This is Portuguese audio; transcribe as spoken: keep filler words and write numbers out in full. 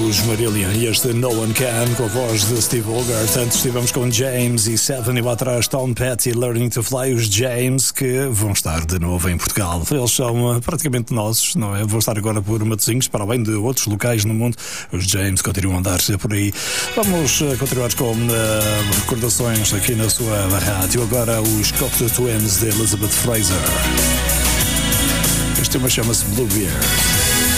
os Marillion e este No One Can com a voz de Steve Hogarth. Antes estivemos com James e Seven e lá atrás Tom Petty, Learning to Fly, os James, que vão estar de novo em Portugal. Eles são praticamente nossos, não é? Vão estar agora por Matosinhos, para além de outros locais no mundo. Os James continuam a andar por aí. Vamos continuar com uh, recordações aqui na sua rádio. Agora os Cocteau Twins de Elizabeth Fraser. Este tema chama-se Bluebeard.